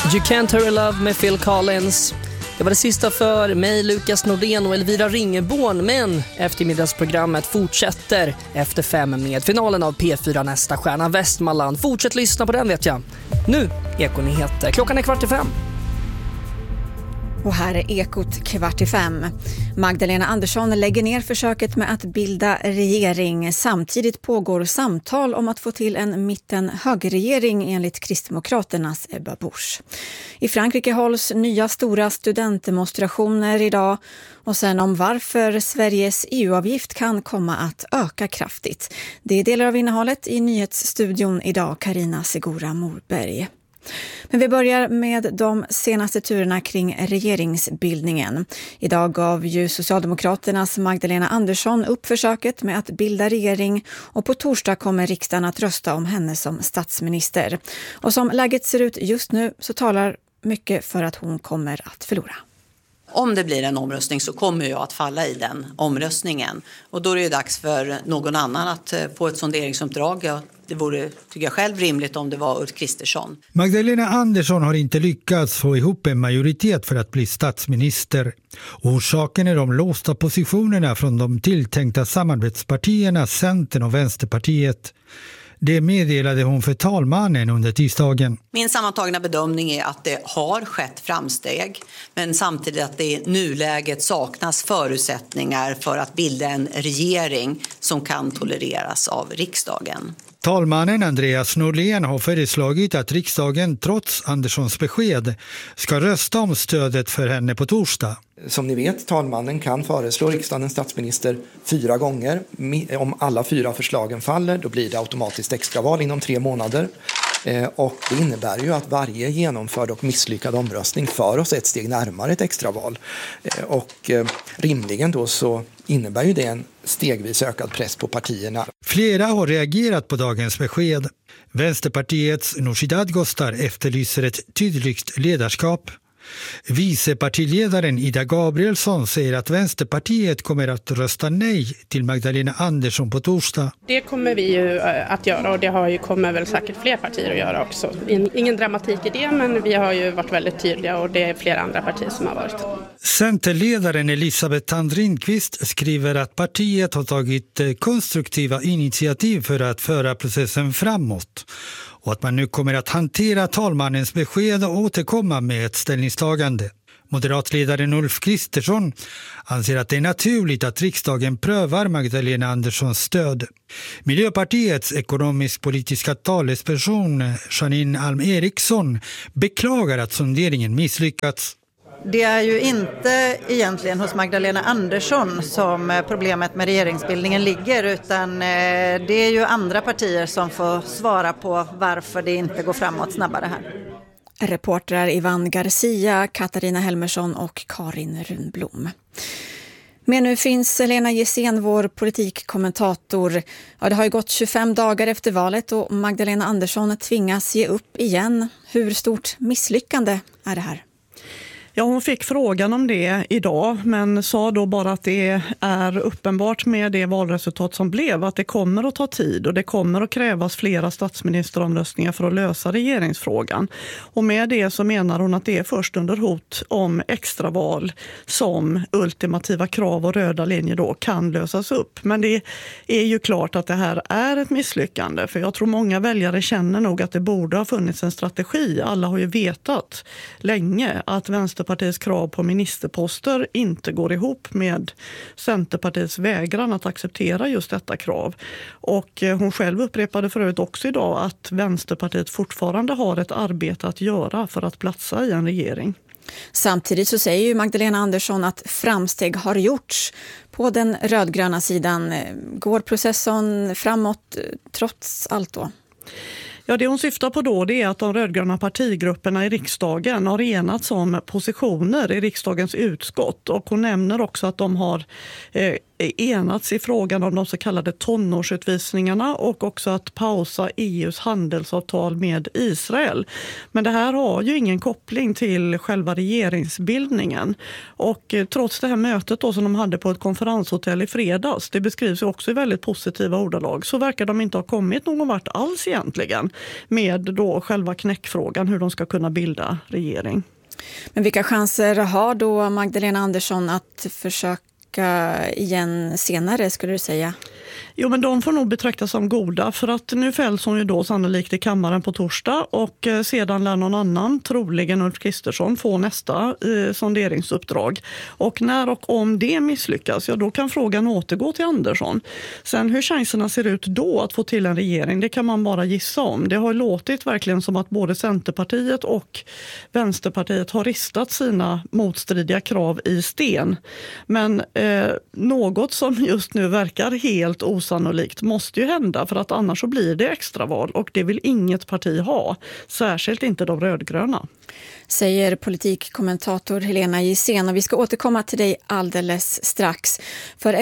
You Can't Hurry Love med Phil Collins. Det var det sista för mig, Lukas Nordén och Elvira Ringeborn. Men eftermiddagsprogrammet fortsätter efter 5 med finalen av P4 Nästa stjärna Västmanland. Fortsätt lyssna på den, vet jag. Nu, Ekonyheter. Klockan är 4:45. Och här är Ekot 4:45. Magdalena Andersson lägger ner försöket med att bilda regering. Samtidigt pågår samtal om att få till en mitten-högerregering enligt Kristdemokraternas Ebba Busch. I Frankrike hålls nya stora studentdemonstrationer idag. Och sen om varför Sveriges EU-avgift kan komma att öka kraftigt. Det är delar av innehållet i nyhetsstudion idag, Carina Segura Morberg. Men vi börjar med de senaste turerna kring regeringsbildningen. Idag gav ju Socialdemokraternas Magdalena Andersson upp försöket med att bilda regering och på torsdag kommer riksdagen att rösta om henne som statsminister. Och som läget ser ut just nu så talar mycket för att hon kommer att förlora. Om det blir en omröstning så kommer jag att falla i den omröstningen. Och då är det dags för någon annan att få ett sonderingsuppdrag. Det vore, tycker jag själv, rimligt om det var Ulf Kristersson. Magdalena Andersson har inte lyckats få ihop en majoritet för att bli statsminister. Orsaken är de låsta positionerna från de tilltänkta samarbetspartierna Centern och Vänsterpartiet. Det meddelade hon för talmannen under tisdagen. Min sammantagna bedömning är att det har skett framsteg, men samtidigt att det i nuläget saknas förutsättningar för att bilda en regering som kan tolereras av riksdagen. Talmannen Andreas Norlén har föreslagit att riksdagen trots Anderssons besked ska rösta om stödet för henne på torsdag. Som ni vet, talmannen kan föreslå riksdagens statsminister 4 gånger. Om alla 4 förslagen faller, då blir det automatiskt extraval inom 3 månader. Och det innebär ju att varje genomförd och misslyckad omröstning för oss ett steg närmare ett extraval. Och rimligen då så innebär ju det en stegvis ökad press på partierna. Flera har reagerat på dagens besked. Vänsterpartiets Nooshi Dadgostar efterlyser ett tydligt ledarskap. Vicepartiledaren Ida Gabrielsson säger att Vänsterpartiet kommer att rösta nej till Magdalena Andersson på torsdag. Det kommer vi ju att göra, och det kommer väl säkert fler partier att göra också. Ingen dramatik i det, men vi har ju varit väldigt tydliga och det är flera andra partier som har varit. Centerledaren Elisabeth Tandrinqvist skriver att partiet har tagit konstruktiva initiativ för att föra processen framåt. Och att man nu kommer att hantera talmannens besked och återkomma med ett ställningstagande. Moderatledaren Ulf Kristersson anser att det är naturligt att riksdagen prövar Magdalena Anderssons stöd. Miljöpartiets ekonomisk-politiska talesperson Janine Alm Eriksson beklagar att sonderingen misslyckats. Det är ju inte egentligen hos Magdalena Andersson som problemet med regeringsbildningen ligger, utan det är ju andra partier som får svara på varför det inte går framåt snabbare här. Reportrar Ivan Garcia, Katarina Helmersson och Karin Runblom. Men nu finns Helena Gessén, vår politikkommentator. Ja, det har ju gått 25 dagar efter valet och Magdalena Andersson tvingas ge upp igen. Hur stort misslyckande är det här? Ja, hon fick frågan om det idag, men sa då bara att det är uppenbart med det valresultat som blev att det kommer att ta tid och det kommer att krävas flera statsministeromröstningar för att lösa regeringsfrågan. Och med det så menar hon att det är först under hot om extraval som ultimativa krav och röda linjer då kan lösas upp. Men det är ju klart att det här är ett misslyckande, för jag tror många väljare känner nog att det borde ha funnits en strategi. Alla har ju vetat länge att Vänsterpartiets krav på ministerposter inte går ihop med Centerpartiets vägran att acceptera just detta krav. Och hon själv upprepade förut också idag att Vänsterpartiet fortfarande har ett arbete att göra för att platsa i en regering. Samtidigt så säger ju Magdalena Andersson att framsteg har gjorts på den rödgröna sidan. Går processen framåt trots allt då? Ja, det hon syftar på då det är att de rödgröna partigrupperna i riksdagen har enats om positioner i riksdagens utskott, och hon nämner också att de har enats i frågan om de så kallade tonårsutvisningarna och också att pausa EUs handelsavtal med Israel. Men det här har ju ingen koppling till själva regeringsbildningen. Och trots det här mötet då som de hade på ett konferenshotell i fredags, det beskrivs ju också i väldigt positiva ordalag, så verkar de inte ha kommit någon vart alls egentligen. med då själva knäckfrågan hur de ska kunna bilda regering. Men vilka chanser har då Magdalena Andersson att försöka igen senare, skulle du säga? Jo, men de får nog betraktas som goda, för att nu fälls hon ju då sannolikt i kammaren på torsdag och sedan lär någon annan, troligen Ulf Kristersson, få nästa sonderingsuppdrag. Och när och om det misslyckas, ja då kan frågan återgå till Andersson. Sen hur chanserna ser ut då att få till en regering, det kan man bara gissa om. Det har låtit verkligen som att både Centerpartiet och Vänsterpartiet har ristat sina motstridiga krav i sten. Men något som just nu verkar helt osannolikt måste ju hända, för att annars så blir det extraval och det vill inget parti ha, särskilt inte de rödgröna. Säger politikkommentator Helena Gissén, och vi ska återkomma till dig alldeles strax. För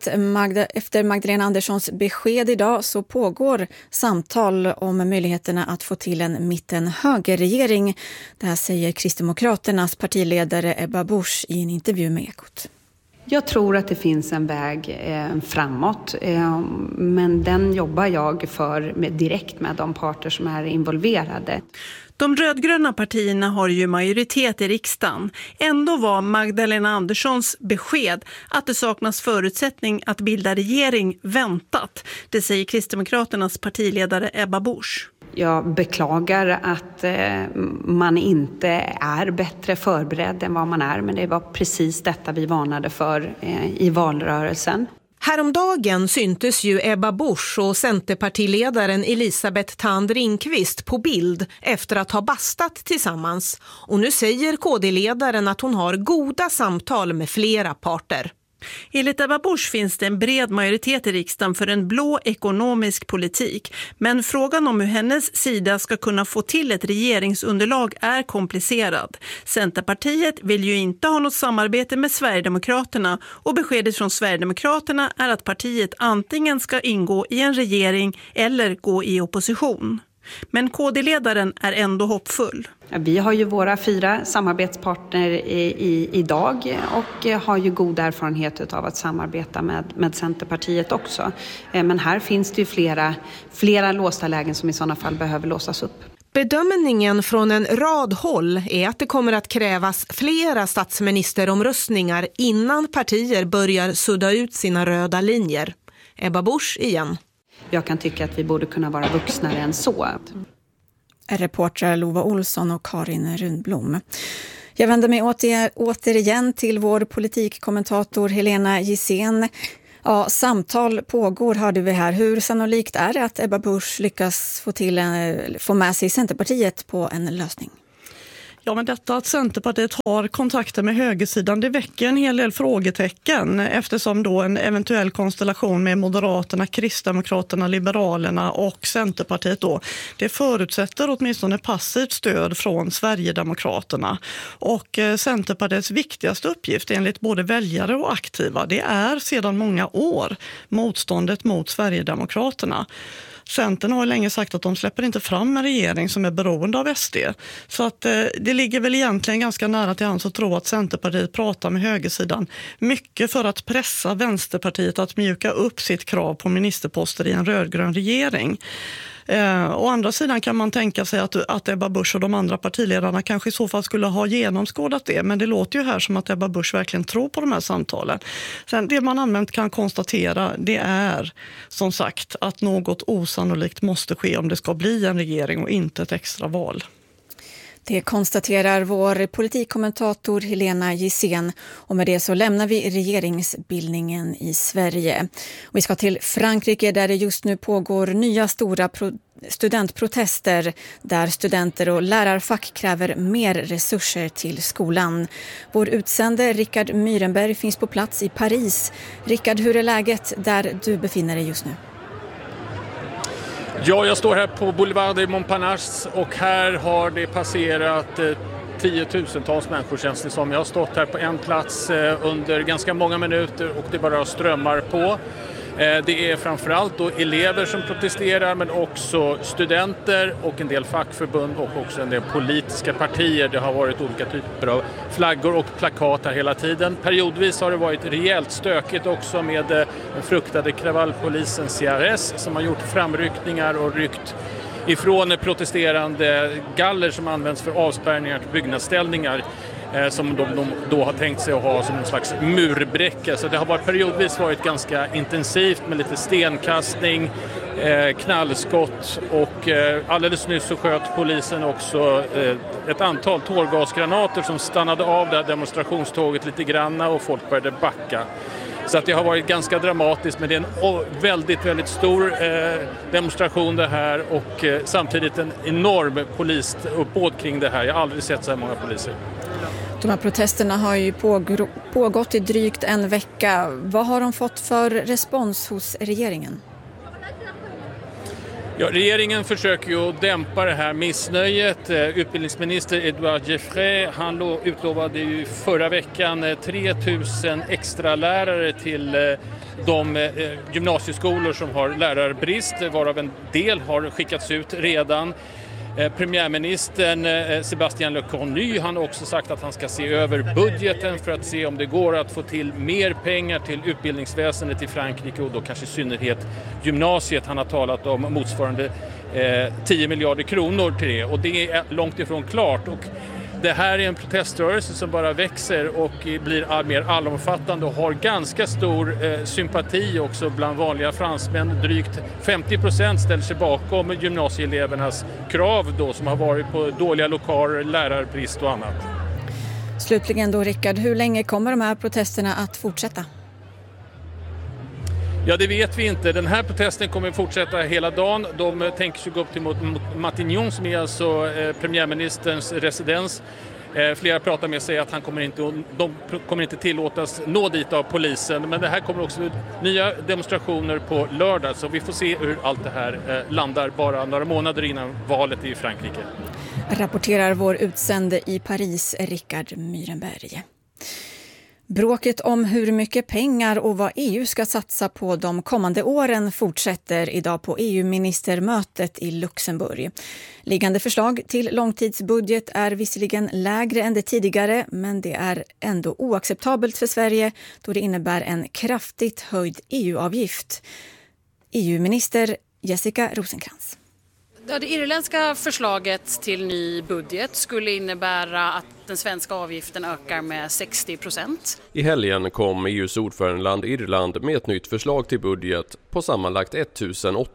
efter Magdalena Anderssons besked idag så pågår samtal om möjligheterna att få till en mitten-högerregering. Det här säger Kristdemokraternas partiledare Ebba Busch i en intervju med Ekot. Jag tror att det finns en väg framåt, men den jobbar jag för direkt med de parter som är involverade. De rödgröna partierna har ju majoritet i riksdagen. Ändå var Magdalena Anderssons besked att det saknas förutsättning att bilda regering väntat. Det säger Kristdemokraternas partiledare Ebba Busch. Jag beklagar att man inte är bättre förberedd än vad man är, men det var precis detta vi varnade för i valrörelsen. Häromdagen syntes ju Ebba Busch och Centerpartiledaren Elisabeth Thand Ringqvist på bild efter att ha bastat tillsammans. Och nu säger KD-ledaren att hon har goda samtal med flera parter. Enligt Ebba Busch finns det en bred majoritet i riksdagen för en blå ekonomisk politik. Men frågan om hur hennes sida ska kunna få till ett regeringsunderlag är komplicerad. Centerpartiet vill ju inte ha något samarbete med Sverigedemokraterna, och beskedet från Sverigedemokraterna är att partiet antingen ska ingå i en regering eller gå i opposition. Men KD-ledaren är ändå hoppfull. Vi har ju våra 4 samarbetspartner idag och har ju god erfarenhet av att samarbeta med Centerpartiet också. Men här finns det ju flera låsta lägen som i sådana fall behöver låsas upp. Bedömningen från en rad håll är att det kommer att krävas flera statsministeromröstningar innan partier börjar sudda ut sina röda linjer. Ebba Busch igen. Jag kan tycka att vi borde kunna vara vuxnare än så. Reportrar Lova Olsson och Karin Rundblom. Jag vänder mig återigen till vår politikkommentator Helena Gissén. Ja, samtal pågår, hörde vi här. Hur sannolikt är det att Ebba Busch lyckas få med sig Centerpartiet på en lösning? Ja, men detta att Centerpartiet har kontakter med högersidan, det väcker en hel del frågetecken, eftersom då en eventuell konstellation med Moderaterna, Kristdemokraterna, Liberalerna och Centerpartiet då, det förutsätter åtminstone passivt stöd från Sverigedemokraterna. Och Centerpartiets viktigaste uppgift enligt både väljare och aktiva, det är sedan många år motståndet mot Sverigedemokraterna. Centern har länge sagt att de släpper inte fram en regering som är beroende av SD. Så att det ligger väl egentligen ganska nära till hands att tro att Centerpartiet pratar med högersidan mycket för att pressa Vänsterpartiet att mjuka upp sitt krav på ministerposter i en rödgrön regering. Å andra sidan kan man tänka sig att Ebba Busch och de andra partiledarna kanske i så fall skulle ha genomskådat det, men det låter ju här som att Ebba Busch verkligen tror på de här samtalen. Sen det man allmänt kan konstatera, det är som sagt att något osannolikt måste ske om det ska bli en regering och inte ett extra val. Det konstaterar vår politikkommentator Helena Gissén, och med det så lämnar vi regeringsbildningen i Sverige. Och vi ska till Frankrike där det just nu pågår nya stora studentprotester där studenter och lärarfack kräver mer resurser till skolan. Vår utsände Rickard Myrenberg finns på plats i Paris. Rickard, hur är läget där du befinner dig just nu? Ja, jag står här på Boulevard de Montparnasse och här har det passerat 10 000-tals människor, känns det som. Jag har stått här på en plats under ganska många minuter och det bara strömmar på. Det är framförallt då elever som protesterar, men också studenter och en del fackförbund och också en del politiska partier. Det har varit olika typer av flaggor och plakat här hela tiden. Periodvis har det varit rejält stökigt också med den fruktade kravallpolisen CRS som har gjort framryckningar och ryckt ifrån protesterande galler som används för avspärrningar till byggnadsställningar som de då har tänkt sig att ha som en slags murbräcka. Så det har periodvis varit ganska intensivt med lite stenkastning, knallskott och alldeles nyss så sköt polisen också ett antal tårgasgranater som stannade av det här demonstrationståget lite granna och folk började backa. Så att det har varit ganska dramatiskt, men det är en väldigt, väldigt stor demonstration det här och samtidigt en enorm polisuppbåd kring det här. Jag har aldrig sett så här många poliser. De här protesterna har ju pågått i drygt en vecka. Vad har de fått för respons hos regeringen? Ja, regeringen försöker ju att dämpa det här missnöjet. Utbildningsminister Edouard Geoffrey, han utlovade ju förra veckan 3 000 extra lärare till de gymnasieskolor som har lärarbrist, varav en del har skickats ut redan. Premiärministern Sébastien Lecornu han har också sagt att han ska se över budgeten för att se om det går att få till mer pengar till utbildningsväsendet i Frankrike och då kanske i synnerhet gymnasiet. Han har talat om motsvarande 10 miljarder kronor till det och det är långt ifrån klart. Och det här är en proteströrelse som bara växer och blir mer allomfattande och har ganska stor sympati också bland vanliga fransmän. Drygt 50% ställer sig bakom gymnasieelevernas krav då, som har varit på dåliga lokaler, lärarbrist och annat. Slutligen då, Rickard, hur länge kommer de här protesterna att fortsätta? Ja, det vet vi inte. Den här protesten kommer att fortsätta hela dagen. De tänker sig gå upp till Matignon som är alltså premiärministerns residens. Flera pratar med sig att de kommer inte tillåtas nå dit av polisen. Men det här kommer också nya demonstrationer på lördag. Så vi får se hur allt det här landar bara några månader innan valet i Frankrike. Rapporterar vår utsände i Paris, Rickard Myrenberg. Bråket om hur mycket pengar och vad EU ska satsa på de kommande åren fortsätter idag på EU-ministermötet i Luxemburg. Liggande förslag till långtidsbudget är visserligen lägre än det tidigare, men det är ändå oacceptabelt för Sverige då det innebär en kraftigt höjd EU-avgift. EU-minister Jessica Rosencrantz. Det irländska förslaget till ny budget skulle innebära att den svenska avgiften ökar med 60%. I helgen kom EUs ordförandeland Irland med ett nytt förslag till budget på sammanlagt 1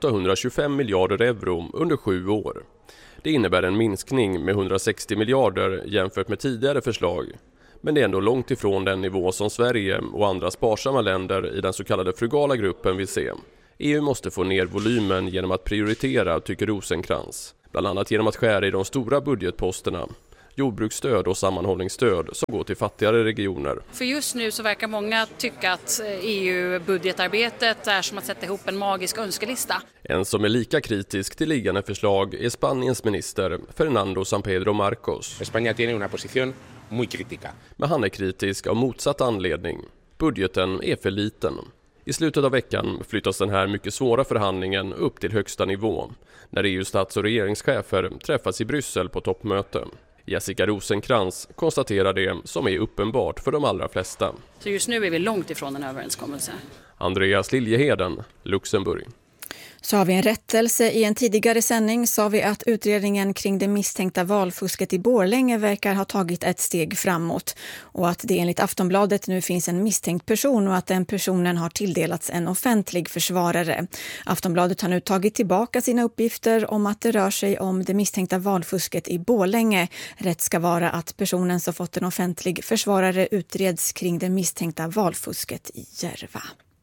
825 miljarder euro under 7 år. Det innebär en minskning med 160 miljarder jämfört med tidigare förslag. Men det är ändå långt ifrån den nivå som Sverige och andra sparsamma länder i den så kallade frugala gruppen vill se. EU måste få ner volymen genom att prioritera, tycker Rosencrantz. Bland annat genom att skära i de stora budgetposterna. Jordbruksstöd och sammanhållningsstöd som går till fattigare regioner. För just nu så verkar många tycka att EU-budgetarbetet är som att sätta ihop en magisk önskelista. En som är lika kritisk till liggande förslag är Spaniens minister Fernando San Pedro Marcos. España tiene una posición muy crítica. Men han är kritisk av motsatt anledning. Budgeten är för liten. I slutet av veckan flyttas den här mycket svåra förhandlingen upp till högsta nivå när EUs stats- och regeringschefer träffas i Bryssel på toppmöte. Jessica Rosencrantz konstaterar det som är uppenbart för de allra flesta. Så just nu är vi långt ifrån en överenskommelse. Andreas Liljeheden, Luxemburg. Så har vi en rättelse. I en tidigare sändning sa vi att utredningen kring det misstänkta valfusket i Borlänge verkar ha tagit ett steg framåt och att det enligt Aftonbladet nu finns en misstänkt person och att den personen har tilldelats en offentlig försvarare. Aftonbladet har nu tagit tillbaka sina uppgifter om att det rör sig om det misstänkta valfusket i Borlänge. Rätt ska vara att personen som fått en offentlig försvarare utreds kring det misstänkta valfusket i Järva.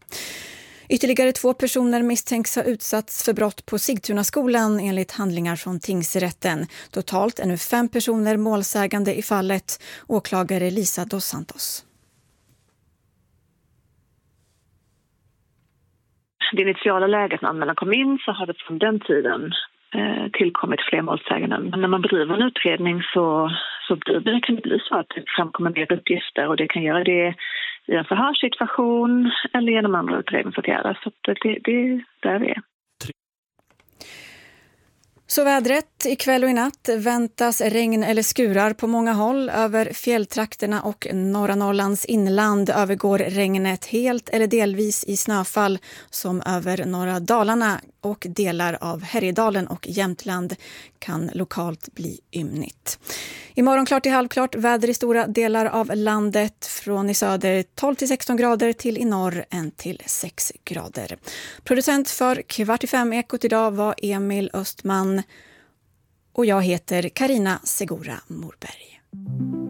Ytterligare 2 personer misstänks ha utsatts för brott på Sigtunaskolan enligt handlingar från tingsrätten. Totalt är nu 5 personer målsägande i fallet. Åklagare Lisa dos Santos. Det initiala läget när anmälan kom in så hade från den tiden tillkommit fler målsäganden. När man bedriver en utredning så kan det bli så att det framkommer mer uppgifter och det kan göra det i en förhörssituation eller genom andra utredningsåtgärder. Så det är där vi är. Så vädret ikväll och i natt väntas regn eller skurar på många håll. Över fjälltrakterna och norra Norrlands inland övergår regnet helt eller delvis i snöfall som över norra Dalarna och delar av Härjedalen och Jämtland kan lokalt bli ymnigt. Imorgon klart till halvklart väder i stora delar av landet, från i söder 12-16 grader till i norr 1-6 grader. Producent för 4:45 Ekot idag var Emil Östman och jag heter Karina Segura Morberg.